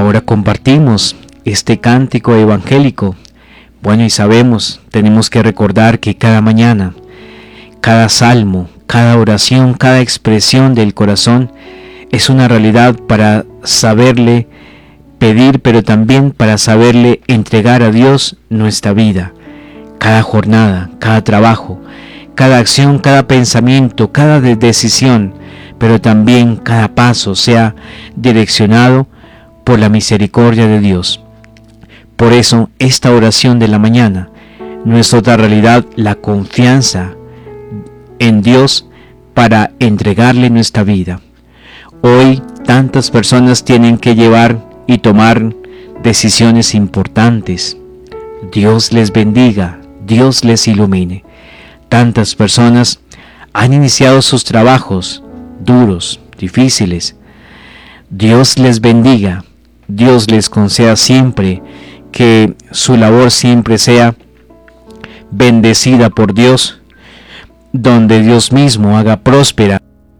ahora compartimos este cántico evangélico. Bueno, y sabemos, tenemos que recordar que cada mañana, cada salmo, cada oración, cada expresión del corazón es una realidad para saberle pedir, pero también para saberle entregar a Dios nuestra vida. Cada jornada, cada trabajo, cada acción, cada pensamiento, cada decisión, pero también cada paso sea direccionado por la misericordia de Dios. Por eso, esta oración de la mañana no es otra realidad, la confianza en Dios para entregarle nuestra vida. Hoy tantas personas tienen que llevar y tomar decisiones importantes. Dios les bendiga, Dios les ilumine. Tantas personas han iniciado sus trabajos duros, difíciles. Dios les bendiga, Dios les conceda siempre que su labor siempre sea bendecida por Dios, donde Dios mismo haga próspera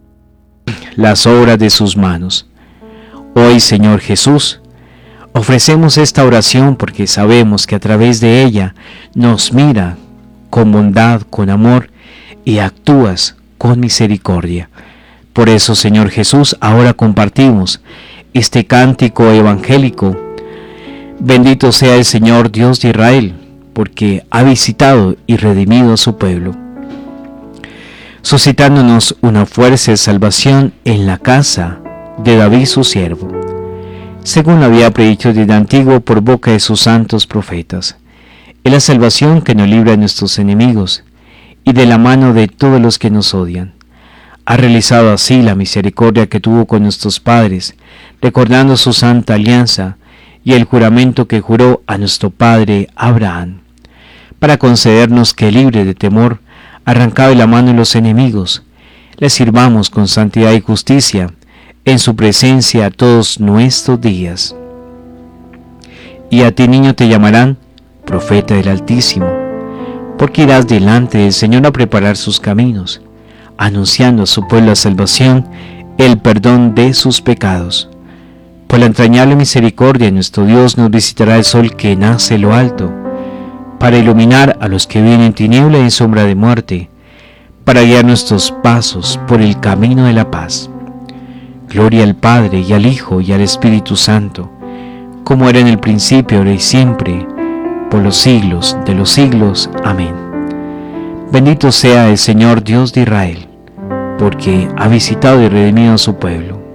las obras de sus manos. Hoy, Señor Jesús, ofrecemos esta oración porque sabemos que a través de ella nos mira con bondad, con amor y actúas con misericordia. Por eso, Señor Jesús, ahora compartimos este cántico evangélico. Bendito sea el Señor Dios de Israel, porque ha visitado y redimido a su pueblo, suscitándonos una fuerza de salvación en la casa de David su siervo, según lo había predicho desde antiguo por boca de sus santos profetas. Es la salvación que nos libra de nuestros enemigos y de la mano de todos los que nos odian. Ha realizado así la misericordia que tuvo con nuestros padres, recordando su santa alianza y el juramento que juró a nuestro padre Abraham, para concedernos que, libre de temor, arrancado de la mano de los enemigos, le sirvamos con santidad y justicia en su presencia todos nuestros días. Y a ti, niño, te llamarán profeta del Altísimo, porque irás delante del Señor a preparar sus caminos, anunciando a su pueblo la salvación, el perdón de sus pecados. Por la entrañable misericordia de nuestro Dios nos visitará el sol que nace en lo alto, para iluminar a los que viven en tiniebla y en sombra de muerte, para guiar nuestros pasos por el camino de la paz. Gloria al Padre, y al Hijo, y al Espíritu Santo, como era en el principio, ahora y siempre, por los siglos de los siglos. Amén. Bendito sea el Señor Dios de Israel, porque ha visitado y redimido a su pueblo.